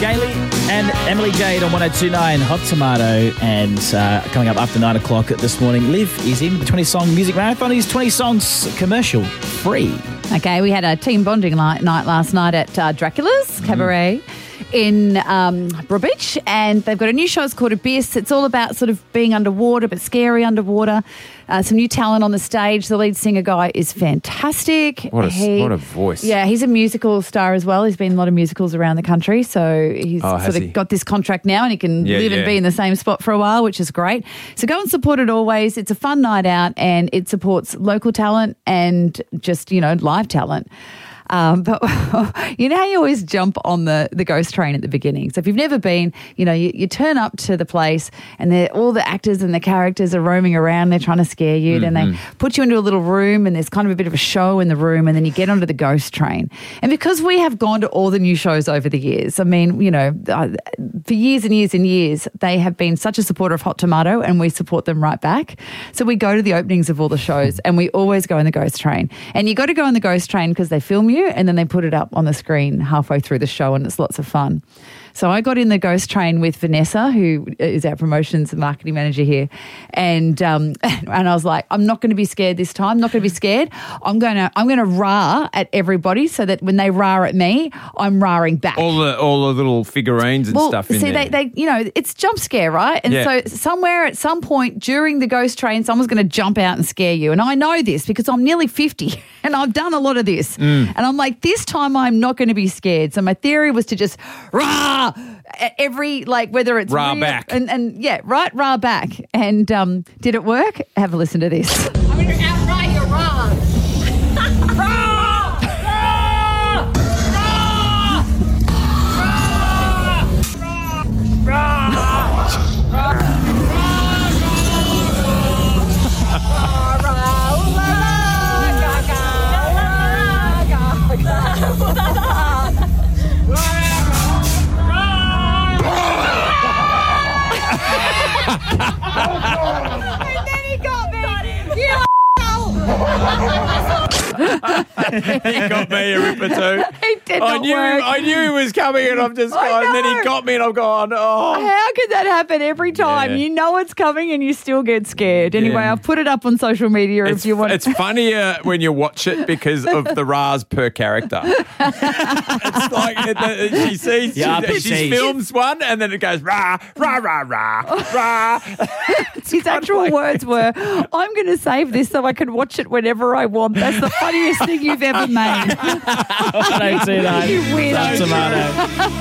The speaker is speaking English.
Gailey and Emily Jade on 102.9 Hot Tomato. And coming up after 9 o'clock this morning, Liv is in the 20-song music marathon. He's 20 songs commercial free. Okay, we had a team bonding night last night at Dracula's Cabaret in Broadbeach, and they've got a new show. It's called Abyss. It's all about sort of being underwater, but scary underwater. Some new talent on the stage. The lead singer guy is fantastic. What a voice. Yeah, he's a musical star as well. He's been in a lot of musicals around the country, so he's got this contract now, and he can live and be in the same spot for a while, which is great. So go and support it always. It's a fun night out, and it supports local talent and just, live talent. But you know how you always jump on the ghost train at the beginning. So if you've never been, you turn up to the place and all the actors and the characters are roaming around. They're trying to scare you. Then they put you into a little room and there's kind of a bit of a show in the room, and then you get onto the ghost train. And because we have gone to all the new shows over the years, I mean, for years and years and years, they have been such a supporter of Hot Tomato, and we support them right back. So we go to the openings of all the shows and we always go in the ghost train. And you got to go in the ghost train because they film you, and then they put it up on the screen halfway through the show, and it's lots of fun. So I got in the ghost train with Vanessa, who is our promotions and marketing manager here, and I was like, I'm not going to be scared this time. I'm not going to be scared. I'm going to rah at everybody so that when they rah at me, I'm rahing back. All the little figurines and stuff in there. They it's jump scare, right? And so somewhere at some point during the ghost train, someone's going to jump out and scare you. And I know this because I'm nearly 50 and I've done a lot of this. And I'm like, this time I'm not going to be scared. So my theory was to just rah at every, whether it's rah real, back. Rah back. And did it work? Have a listen to this. I'm going to outrun your rah. Rah! Rah! Rah! And then he got me. He got me a ripper too. It did not work. I knew he was coming, and I'm just going, and then he got me, and I'm going, oh. How could that happen every time? Yeah. You know it's coming and you still get scared. Anyway, I've put it up on social media if you want. It's funnier when you watch it because of the rahs per character. It's like she sees, she films one, and then it goes rah, rah, rah, rah, rah. His actual words were, I'm going to save this so I can watch it whenever I want. That's the funniest thing you've ever made. I don't see that. You weirdo. Tomato.